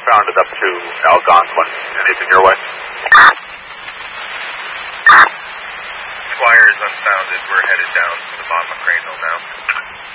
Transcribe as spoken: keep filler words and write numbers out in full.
unfounded up to Algonquin. Anything your way? Squire is unfounded. We're headed down to the bottom of Craneville now.